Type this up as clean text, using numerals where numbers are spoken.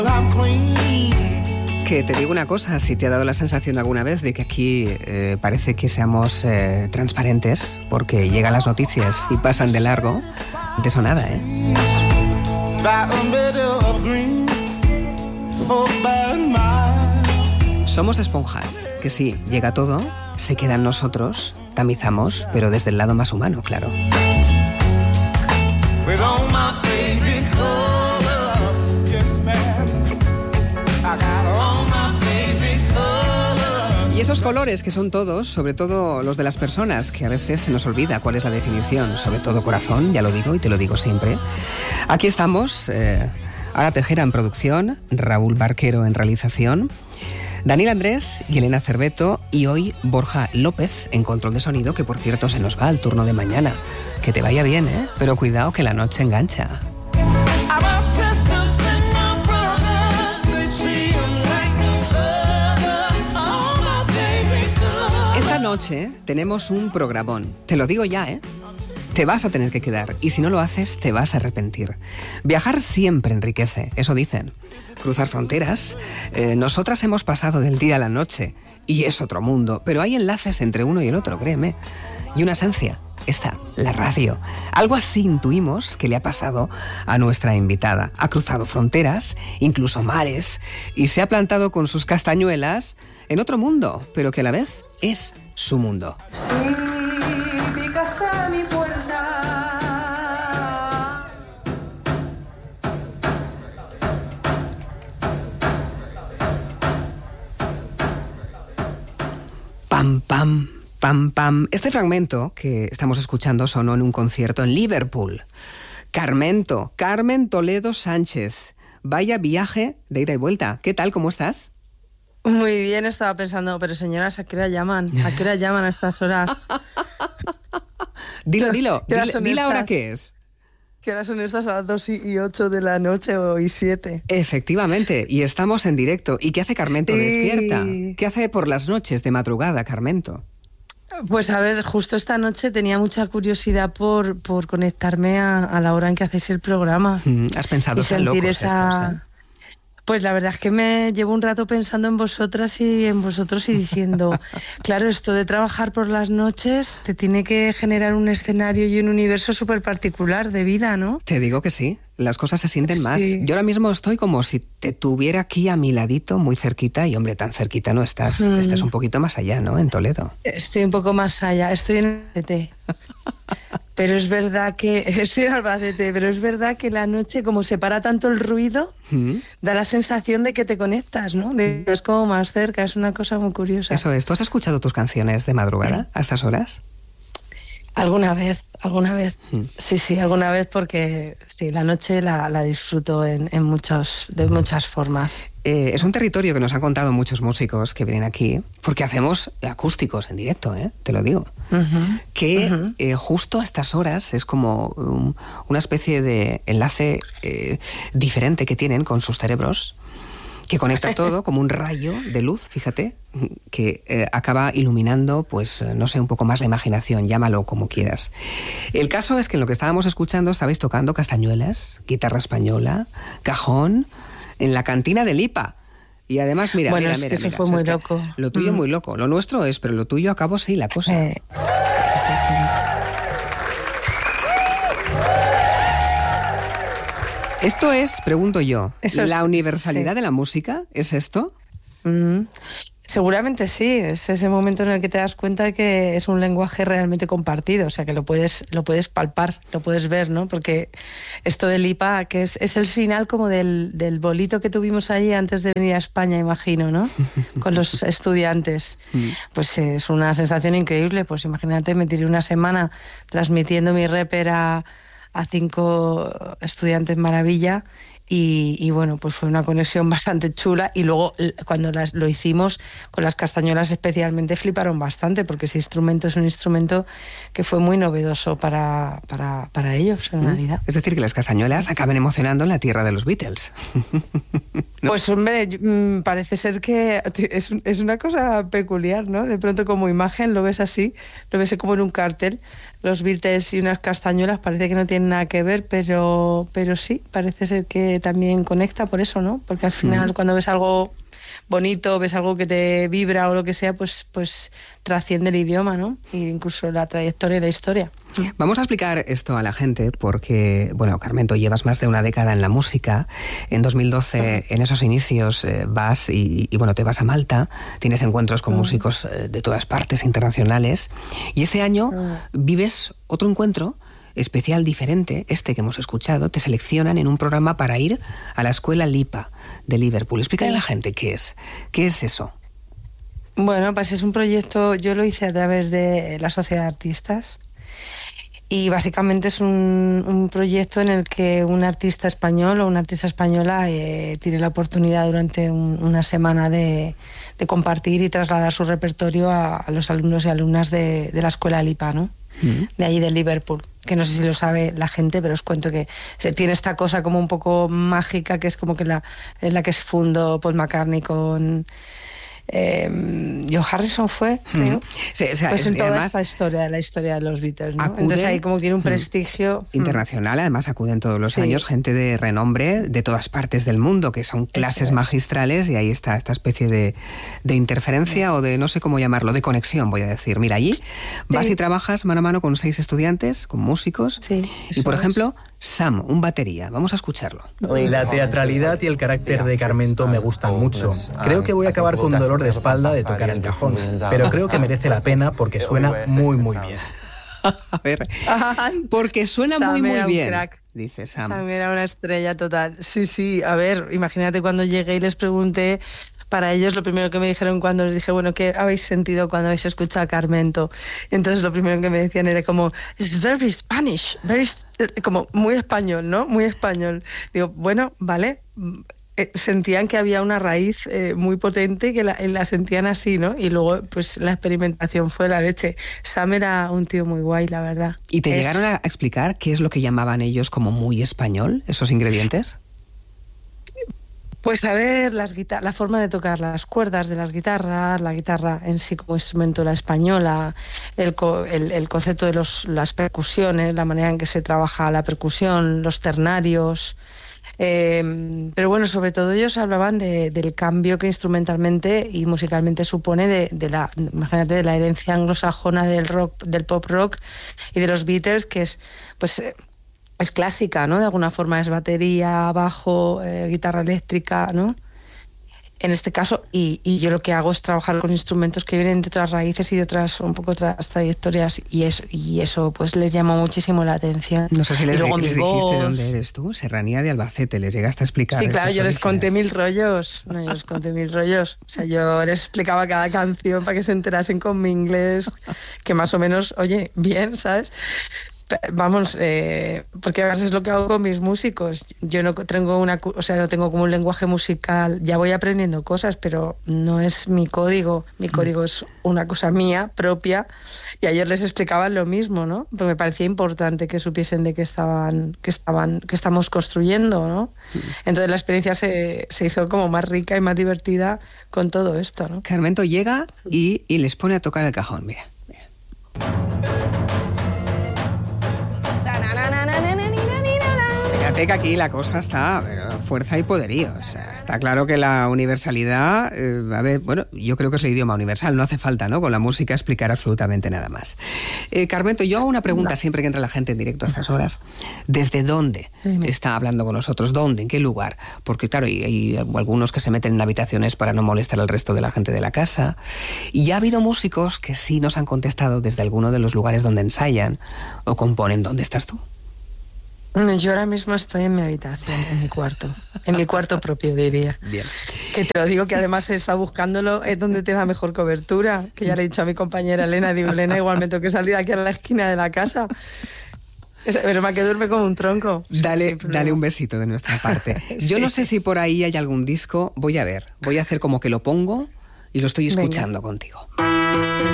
Que te digo una cosa, si te ha dado la sensación alguna vez de que aquí parece que seamos transparentes porque llegan las noticias y pasan de largo, de eso nada, ¿eh? Somos esponjas, que sí, llega todo, se queda en nosotros, tamizamos, pero desde el lado más humano, claro. Y esos colores que son todos, sobre todo los de las personas, que a veces se nos olvida cuál es la definición, sobre todo corazón, ya lo digo y te lo digo siempre. Aquí estamos, Ara Tejera en producción, Raúl Barquero en realización, Daniel Andrés y Elena Cerveto, y hoy Borja López en control de sonido, que por cierto se nos va al turno de mañana. Que te vaya bien, ¿eh? Pero cuidado que la noche engancha. Esta noche tenemos un programón, te lo digo ya, ¿eh? Te vas a tener que quedar, y si no lo haces, te vas a arrepentir. Viajar siempre enriquece, eso dicen. Cruzar fronteras, nosotras hemos pasado del día a la noche, y es otro mundo, pero hay enlaces entre uno y el otro, créeme. Y una esencia, esta, la radio. Algo así intuimos que le ha pasado a nuestra invitada. Ha cruzado fronteras, incluso mares, y se ha plantado con sus castañuelas en otro mundo, pero que a la vez es su mundo. Sí, picas a mi puerta. Pam, pam, pam, pam. Este fragmento que estamos escuchando sonó en un concierto en Liverpool. Carmen Toledo Sánchez. Vaya viaje de ida y vuelta. ¿Qué tal? ¿Cómo estás? Muy bien, estaba pensando, pero señoras, ¿a qué hora llaman? ¿A qué hora llaman a estas horas? Dilo. Dile ahora qué es. ¿Qué horas son estas? A las 2:08 de la noche o 7. Efectivamente, y estamos en directo. ¿Y qué hace Carmento? Sí. Despierta. ¿Qué hace por las noches de madrugada, Carmento? Pues a ver, justo esta noche tenía mucha curiosidad por conectarme a la hora en que hacéis el programa. ¿Has pensado tan locos estos, Pues la verdad es que me llevo un rato pensando en vosotras y en vosotros y diciendo, claro, esto de trabajar por las noches te tiene que generar un escenario y un universo súper particular de vida, ¿no? Te digo que sí, las cosas se sienten más. Sí. Yo ahora mismo estoy como si te tuviera aquí a mi ladito, muy cerquita, y hombre, tan cerquita no estás, estás un poquito más allá, ¿no? En Toledo. Estoy un poco más allá, estoy en Albacete. Pero es verdad que estoy en Albacete, pero es verdad que la noche, como separa tanto el ruido, da la sensación de que te conectas, ¿no? Es como más cerca, es una cosa muy curiosa. Eso es. ¿Tú has escuchado tus canciones de madrugada a estas horas? Alguna vez. Sí, alguna vez, porque sí, la noche la disfruto de muchas formas. Es un territorio que nos han contado muchos músicos que vienen aquí, porque hacemos acústicos en directo, te lo digo. Que justo a estas horas es como una especie de enlace diferente que tienen con sus cerebros, que conecta todo como un rayo de luz, fíjate, que acaba iluminando, pues, no sé, un poco más la imaginación, llámalo como quieras. El caso es que en lo que estábamos escuchando estabais tocando castañuelas, guitarra española, cajón, en la cantina del IPA. Y además, mira, eso fue muy loco. Lo tuyo muy loco, lo nuestro es, pero lo tuyo acabó sí, la cosa. ¿Esto es, pregunto yo, la universalidad de la música? ¿Es esto? Seguramente sí, es ese momento en el que te das cuenta de que es un lenguaje realmente compartido, o sea que lo puedes palpar, lo puedes ver, ¿no? Porque esto del IPA, que es el final como del bolito que tuvimos allí antes de venir a España, imagino, ¿no? Con los estudiantes. Pues es una sensación increíble, pues imagínate, me tiré una semana transmitiendo mi reper a 5 estudiantes maravilla y bueno, pues fue una conexión bastante chula y luego cuando lo hicimos con las castañuelas especialmente fliparon bastante porque ese instrumento es un instrumento que fue muy novedoso para ellos en realidad. Es decir, que las castañuelas acaban emocionando en la tierra de los Beatles. ¿no? Pues hombre, parece ser que es una cosa peculiar, ¿no? De pronto como imagen lo ves así, lo ves como en un cartel, los Beatles y unas castañuelas, parece que no tienen nada que ver, pero sí, parece ser que también conecta por eso, ¿no? Porque al final cuando ves algo bonito, ves algo que te vibra o lo que sea, pues trasciende el idioma, ¿no? E incluso la trayectoria y la historia. Vamos a explicar esto a la gente porque, bueno, Carmento, llevas más de una década en la música. En 2012, en esos inicios, vas y bueno, te vas a Malta, tienes encuentros con músicos de todas partes, internacionales, y este año vives otro encuentro especial, diferente, este que hemos escuchado. Te seleccionan en un programa para ir a la escuela LIPA de Liverpool. Explícale a la gente qué es eso. Bueno, pues es un proyecto, yo lo hice a través de la Sociedad de Artistas y básicamente es un proyecto en el que un artista español o una artista española tiene la oportunidad durante una semana de compartir y trasladar su repertorio a los alumnos y alumnas de la escuela LIPA, ¿no? De allí de Liverpool, que no sé si lo sabe la gente, pero os cuento que tiene esta cosa como un poco mágica, que es como que es la que se fundó Paul McCartney con Joe Harrison fue, creo. Sí, o sea, pues en toda además, esta historia, la historia de los Beatles, ¿no? acuden, entonces ahí como que tiene un prestigio internacional, además acuden todos los años gente de renombre de todas partes del mundo, que son clases magistrales, y ahí está esta especie de interferencia o de, no sé cómo llamarlo, de conexión, voy a decir. Mira, allí vas y trabajas mano a mano con 6 estudiantes, con músicos, y por ejemplo, Sam, un batería. Vamos a escucharlo. La teatralidad y el carácter de Carmento me gustan mucho. Creo que voy a acabar con dolor de espalda de tocar el cajón, pero creo que merece la pena porque suena muy, muy bien. A ver, porque suena Sam muy era bien, un crack. dice Sam. Sam era una estrella total. Sí, a ver, imagínate cuando llegué y les pregunté, para ellos lo primero que me dijeron cuando les dije, bueno, ¿qué habéis sentido cuando habéis escuchado a Carmento? Entonces lo primero que me decían era como, it's very Spanish, como muy español, ¿no? Muy español. Digo, bueno, vale. Sentían que había una raíz muy potente que la sentían así, ¿no? Y luego, pues la experimentación fue la leche. Sam era un tío muy guay, la verdad. ¿Y te llegaron a explicar qué es lo que llamaban ellos como muy español, esos ingredientes? Pues a ver, la forma de tocar las cuerdas de las guitarras, la guitarra en sí como instrumento, la española, el concepto de las percusiones, la manera en que se trabaja la percusión, los ternarios. Pero bueno, sobre todo ellos hablaban del cambio que instrumentalmente y musicalmente supone imagínate, de la herencia anglosajona del rock, del pop rock y de los Beatles, que es clásica, ¿no? De alguna forma es batería, bajo, guitarra eléctrica, ¿no? En este caso, y yo lo que hago es trabajar con instrumentos que vienen de otras raíces y de otras trayectorias, y eso pues les llamó muchísimo la atención. No sé si les dijiste voz. dónde eres tú, Serranía de Albacete, les llegaste a explicar. Sí, claro, yo les conté orígenes. 1000 rollos. No, yo les conté 1000 rollos. O sea, yo les explicaba cada canción para que se enterasen con mi inglés, que más o menos, oye, bien, ¿sabes? Vamos, porque además es lo que hago con mis músicos. Yo no tengo no tengo como un lenguaje musical. Ya voy aprendiendo cosas, pero no es mi código. Mi código es una cosa mía, propia. Y ayer les explicaban lo mismo, ¿no? Porque me parecía importante que supiesen de qué estamos construyendo, ¿no? Entonces la experiencia se hizo como más rica y más divertida con todo esto, ¿no? Carmento llega y les pone a tocar el cajón, mira. Fíjate que aquí la cosa está fuerza y poderío. O sea, está claro que la universalidad, a ver, bueno, yo creo que es el idioma universal, no hace falta, ¿no? Con la música explicar absolutamente nada más. Carmento, yo hago una pregunta siempre que entra la gente en directo a estas horas. ¿Desde dónde está hablando con nosotros? ¿Dónde? ¿En qué lugar? Porque claro, hay algunos que se meten en habitaciones para no molestar al resto de la gente de la casa. Y ya ha habido músicos que sí nos han contestado desde alguno de los lugares donde ensayan o componen. ¿Dónde estás tú? Yo ahora mismo estoy en mi habitación, en mi cuarto propio, diría. Bien. Que te lo digo, que además he estado buscándolo, es donde tiene la mejor cobertura, que ya le he dicho a mi compañera Elena, digo, Elena, igual me tengo que salir aquí a la esquina de la casa. Pero me que duerme como un tronco. Dale un besito de nuestra parte. Yo no sé si por ahí hay algún disco, voy a hacer como que lo pongo y lo estoy escuchando contigo.